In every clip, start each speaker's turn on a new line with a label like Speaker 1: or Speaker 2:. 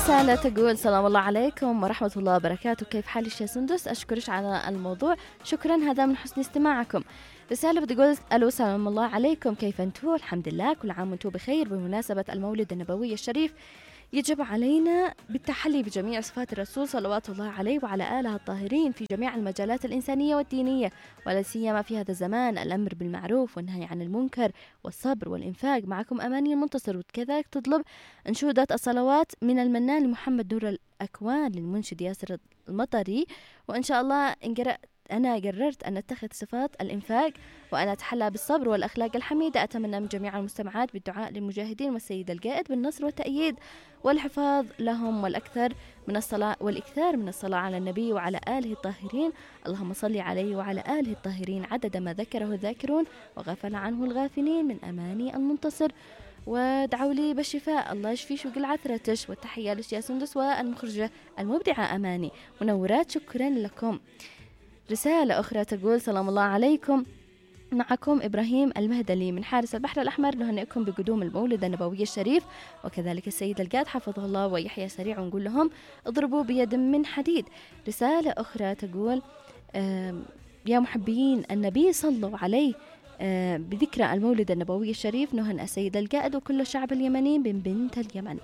Speaker 1: رسالة تقول سلام الله عليكم ورحمة الله وبركاته، كيف حالك يا سندس؟ أشكرش على الموضوع، شكرا، هذا من حسن استماعكم. رسالة بتقول ألو سلام الله عليكم، كيف أنتوا؟ الحمد لله، كل عام وأنتوا بخير. بمناسبة المولد النبوي الشريف يجب علينا بالتحلي بجميع صفات الرسول صلوات الله عليه وعلى آله الطاهرين في جميع المجالات الإنسانية والدينية، ولا سيما في هذا الزمان، الأمر بالمعروف والنهي عن المنكر والصبر والإنفاق. معكم أماني المنتصر، وكذلك تطلب أنشودة الصلوات من المنان لمحمد نور الأكوان للمنشد ياسر المطري. وإن شاء الله أنا قررت أن أتخذ صفات الإنفاق وأن أتحلى بالصبر والأخلاق الحميدة. أتمنى من جميع المستمعات بالدعاء للمجاهدين والسيد القائد بالنصر والتأييد والحفاظ لهم والإكثار من الصلاة على النبي وعلى آله الطاهرين. اللهم صل عليه وعلى آله الطاهرين عدد ما ذكره الذاكرون وغفل عنه الغافلين. من أماني المنتصر، ودعوا لي بالشفاء، الله يشفيش ويقل عثرتش. والتحية لش يا سندس والمخرجة المبدعة أماني منورات، شكرا لكم. رسالة أخرى تقول سلام الله عليكم، معكم إبراهيم المهدلي من حارس البحر الأحمر، نهنئكم بقدوم المولد النبوي الشريف وكذلك السيد القائد حفظه الله ويحيى سريع، ونقول لهم اضربوا بيد من حديد. رسالة أخرى تقول يا محبين النبي صلوا عليه بذكرى المولد النبوي الشريف، نهنئ السيد القائد وكل الشعب اليمني من بنت اليمن.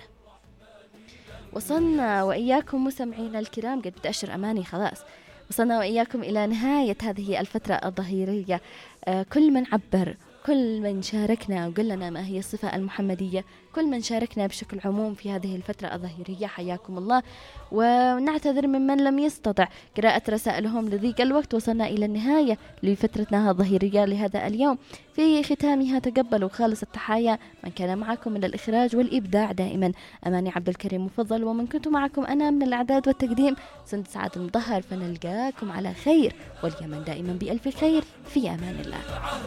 Speaker 1: وصلنا وإياكم مستمعينا الكرام، قد بتأشر أماني خلاص، وصلنا وإياكم إلى نهاية هذه الفترة الظهيرية. كل من عبر، كل من شاركنا وقال لنا ما هي الصفة المحمدية، كل من شاركنا بشكل عموم في هذه الفترة الظهيرية، حياكم الله. ونعتذر ممن لم يستطع قراءة رسائلهم لضيق الوقت. وصلنا إلى النهاية لفترتنا الظهيرية لهذا اليوم. في ختامها تقبلوا خالص التحايا من كان معكم من الإخراج والإبداع دائما أماني عبد الكريم مفضل، ومن كنت معكم أنا من الإعداد والتقديم سند سعد المطهر. فنلقاكم على خير، واليمن دائما بألف خير، في أمان الله.